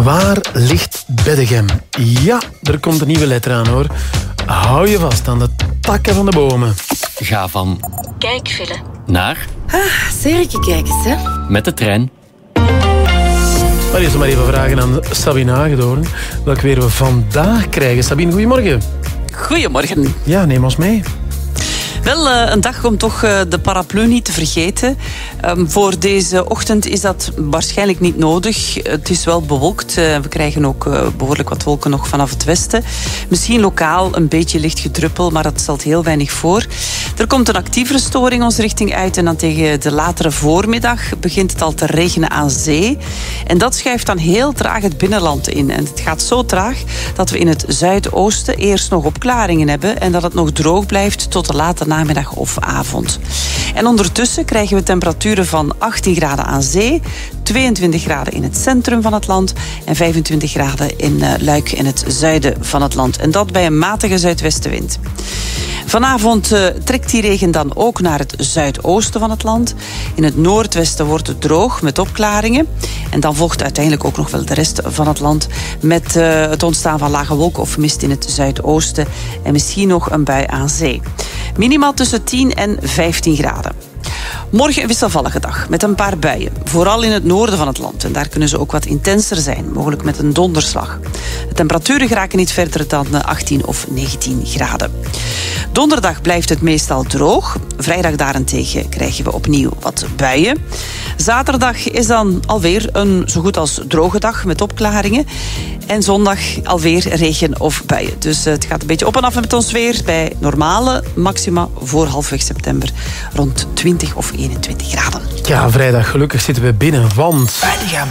Waar ligt Beddegem? Ja, er komt een nieuwe letter aan, hoor. Hou je vast aan de takken van de bomen. Ga van... Kijkfilm. Naar... Serieke kijk eens, hè. Met de trein. Maar eerst maar even vragen aan Sabine Hagedoorn. Welk weer we vandaag krijgen. Sabine, goedemorgen. Goedemorgen. Ja, neem ons mee. Wel, een dag om toch de paraplu niet te vergeten. Voor deze ochtend is dat waarschijnlijk niet nodig. Het is wel bewolkt. We krijgen ook behoorlijk wat wolken nog vanaf het westen. Misschien lokaal een beetje licht gedruppel, maar dat stelt heel weinig voor. Er komt een actievere storing onze richting uit en dan tegen de latere voormiddag begint het al te regenen aan zee. En dat schuift dan heel traag het binnenland in. En het gaat zo traag dat we in het zuidoosten eerst nog opklaringen hebben en dat het nog droog blijft tot de late namiddag of avond. En ondertussen krijgen we temperaturen van 18 graden aan zee, 22 graden in het centrum van het land en 25 graden in Luik in het zuiden van het land. En dat bij een matige zuidwestenwind. Vanavond trekt die regen dan ook naar het zuidoosten van het land. In het noordwesten wordt het droog met opklaringen. En dan volgt uiteindelijk ook nog wel de rest van het land met het ontstaan van lage wolken of mist in het zuidoosten. En misschien nog een bui aan zee. Minimaal tussen 10 en 15 graden. Morgen een wisselvallige dag met een paar buien. Vooral in het noorden van het land. En daar kunnen ze ook wat intenser zijn. Mogelijk met een donderslag. De temperaturen geraken niet verder dan 18 of 19 graden. Donderdag blijft het meestal droog. Vrijdag daarentegen krijgen we opnieuw wat buien. Zaterdag is dan alweer een zo goed als droge dag met opklaringen. En zondag alweer regen of buien. Dus het gaat een beetje op en af met ons weer. Bij normale maxima voor halfweg september rond 20 of 21 graden. Ja, vrijdag gelukkig zitten we binnen, want... Beddegem.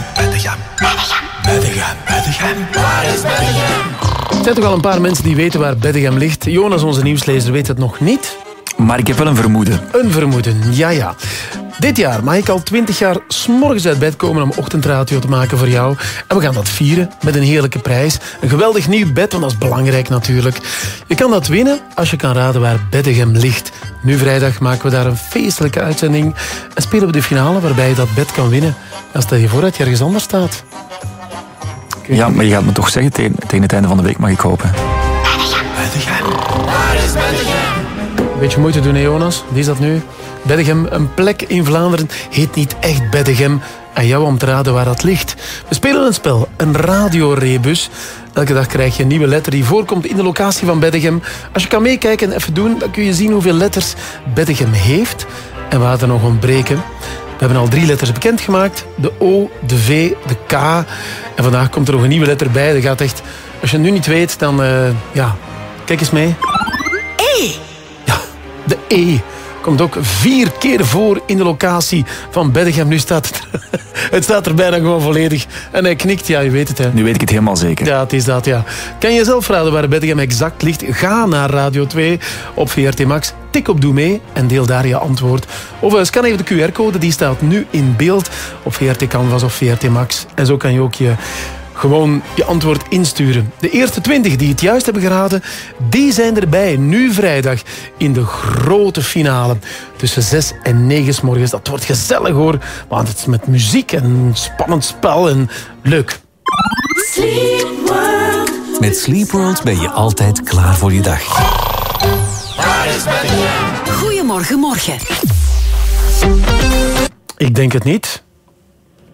Waar is Beddegem? Er zijn toch al een paar mensen die weten waar Beddegem ligt. Jonas, onze nieuwslezer, weet het nog niet. Maar ik heb wel een vermoeden. Een vermoeden, ja. Dit jaar mag ik al 20 jaar 's morgens uit bed komen om ochtendradio te maken voor jou. En we gaan dat vieren met een heerlijke prijs. Een geweldig nieuw bed, want dat is belangrijk natuurlijk. Je kan dat winnen als je kan raden waar Beddegem ligt. Nu vrijdag maken we daar een feestelijke uitzending. En spelen we de finale waarbij je dat bed kan winnen. Dan stel je voor dat je ergens anders staat. Ja, maar je gaat me toch zeggen, tegen het einde van de week mag ik hopen. Beddegem. Waar is Beddegem? Een beetje moeite doen, hè, Jonas? Wie is dat nu? Beddegem, een plek in Vlaanderen, heet niet echt Beddegem. Aan jou om te raden waar dat ligt. We spelen een spel, een radiorebus. Elke dag krijg je een nieuwe letter die voorkomt in de locatie van Beddegem. Als je kan meekijken en even doen, dan kun je zien hoeveel letters Beddegem heeft en waar er nog ontbreken. We hebben al 3 letters bekendgemaakt. De O, de V, de K. En vandaag komt er nog een nieuwe letter bij. Dat gaat echt... Als je het nu niet weet, dan... kijk eens mee. E. Ja, de E. Komt ook 4 keer voor in de locatie van Beddegem. Nu staat het staat er bijna gewoon volledig. En hij knikt, ja, je weet het, hè. Nu weet ik het helemaal zeker. Ja, het is dat, ja. Kan je zelf raden waar Beddegem exact ligt? Ga naar Radio 2 op VRT Max. Tik op Doe Mee en deel daar je antwoord. Of scan even de QR-code, die staat nu in beeld op VRT Canvas of VRT Max. En zo kan je ook gewoon je antwoord insturen. De eerste 20 die het juist hebben geraden, die zijn erbij. Nu vrijdag in de grote finale. Tussen 6 en 9 's morgens. Dat wordt gezellig, hoor. Want het is met muziek en een spannend spel en leuk. Sleep World. Met Sleep World ben je altijd klaar voor je dag. Goedemorgen, morgen. Ik denk het niet.